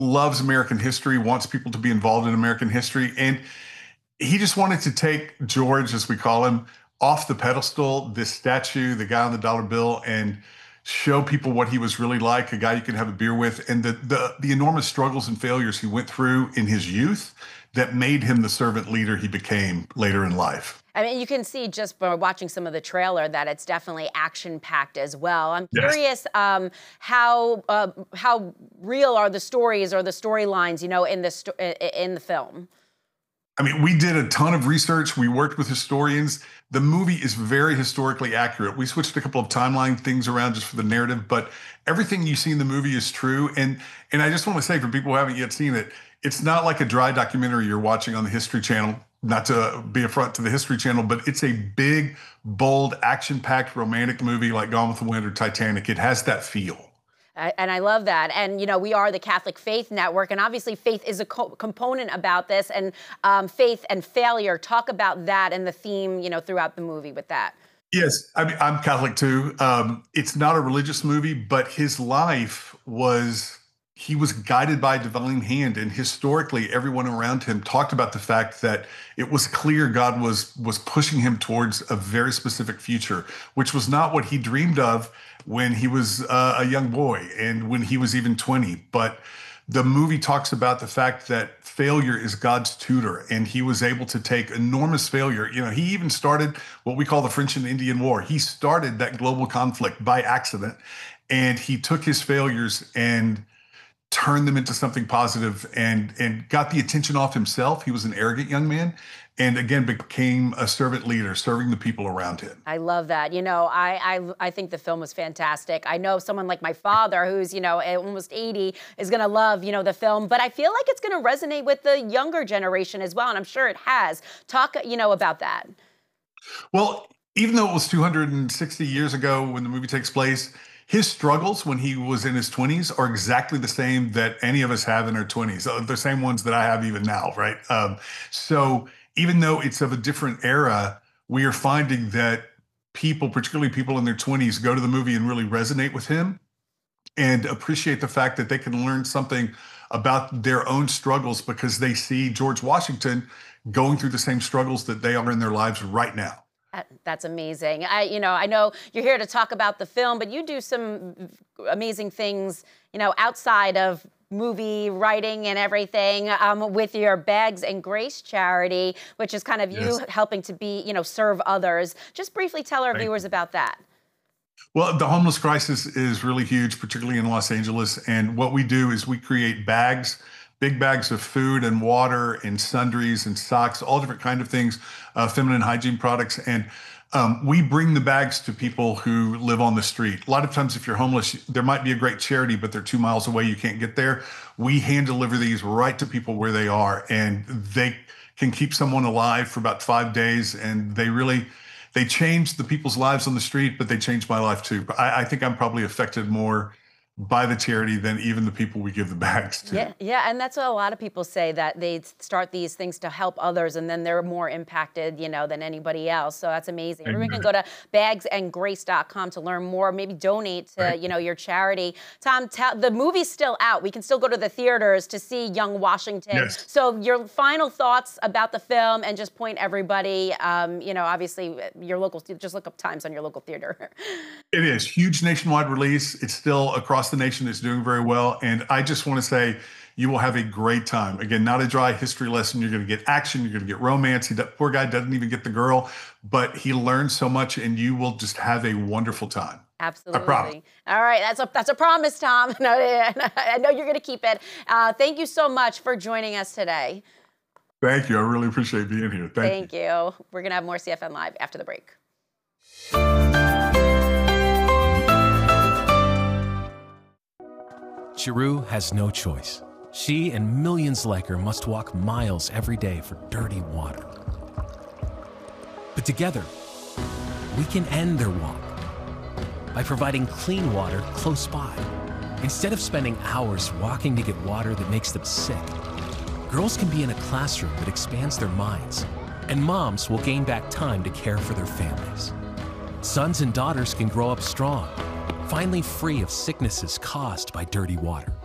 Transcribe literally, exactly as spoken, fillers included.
loves American history, wants people to be involved in American history. And he just wanted to take George, as we call him, off the pedestal, this statue, the guy on the dollar bill, and show people what he was really like, a guy you can have a beer with, and the the, the enormous struggles and failures he went through in his youth that made him the servant leader he became later in life. I mean, you can see just by watching some of the trailer that it's definitely action-packed as well. I'm Yes. curious um, how uh, how real are the stories or the storylines, you know, in the sto- in the film. I mean, we did a ton of research. We worked with historians. The movie is very historically accurate. We switched a couple of timeline things around just for the narrative, but everything you see in the movie is true. And and I just want to say, for people who haven't yet seen it, it's not like a dry documentary you're watching on the History Channel, not to be a front to the History Channel, but it's a big, bold, action-packed romantic movie like Gone with the Wind or Titanic. It has that feel. I, and I love that. And, you know, we are the Catholic Faith Network, and obviously faith is a co- component about this, and um, faith and failure. Talk about that and the theme, you know, throughout the movie with that. Yes, I mean, I'm Catholic too. Um, it's not a religious movie, but his life was, he was guided by a divine hand. And historically, everyone around him talked about the fact that it was clear God was was pushing him towards a very specific future, which was not what he dreamed of when he was uh, a young boy and when he was even twenty. But the movie talks about the fact that failure is God's tutor, and he was able to take enormous failure. You know, he even started what we call the French and Indian War. He started that global conflict by accident, and he took his failures and turned them into something positive and and got the attention off himself. He was an arrogant young man, and again became a servant leader, serving the people around him. I love that. You know, I, I I think the film was fantastic. I know someone like my father, who's, you know, almost eighty, is going to love, you know, the film, but I feel like it's going to resonate with the younger generation as well, and I'm sure it has. Talk, you know, about that. Well, even though it was two hundred sixty years ago when the movie takes place, his struggles when he was in his twenties are exactly the same that any of us have in our twenties, uh, the same ones that I have even now, right? Um, so even though it's of a different era, we are finding that people, particularly people in their twenties, go to the movie and really resonate with him and appreciate the fact that they can learn something about their own struggles because they see George Washington going through the same struggles that they are in their lives right now. That- That's amazing. I, you know, I know you're here to talk about the film, but you do some amazing things, you know, outside of movie writing and everything um, with your Bags and Grace charity, which is kind of Yes. you helping to be, you know, serve others. Just briefly tell our Thank viewers about that. Well, the homeless crisis is really huge, particularly in Los Angeles. And what we do is we create bags, big bags of food and water and sundries and socks, all different kind of things, uh, feminine hygiene products. And um, we bring the bags to people who live on the street. A lot of times if you're homeless, there might be a great charity, but they're two miles away, you can't get there. We hand deliver these right to people where they are, and they can keep someone alive for about five days. And they really, they change the people's lives on the street, but they changed my life too. I, I think I'm probably affected more by the charity than even the people we give the bags to. Yeah, yeah, and that's what a lot of people say, that they start these things to help others, and then they're more impacted, you know, than anybody else. So that's amazing. Everyone can go to bags and grace dot com to learn more, maybe donate to, Right. you know, your charity. Tom, tell, the movie's still out. We can still go to the theaters to see Young Washington. Yes. So your final thoughts about the film, and just point everybody, um, you know, obviously your local, just look up times on your local theater. It is huge nationwide release. It's still across the nation. It's doing very well. And I just want to say you will have a great time. Again, not a dry history lesson. You're going to get action. You're going to get romance. He, that poor guy doesn't even get the girl, but he learns so much, and you will just have a wonderful time. Absolutely. All right, that's a that's a promise, Tom. No, I know you're going to keep it. Uh, thank you so much for joining us today. Thank you. I really appreciate being here. Thank, Thank you. you. We're going to have more C F N Live after the break. Chiru has no choice. She and millions like her must walk miles every day for dirty water. But together, we can end their walk by providing clean water close by. Instead of spending hours walking to get water that makes them sick, girls can be in a classroom that expands their minds, and moms will gain back time to care for their families. Sons and daughters can grow up strong, finally free of sicknesses caused by dirty water.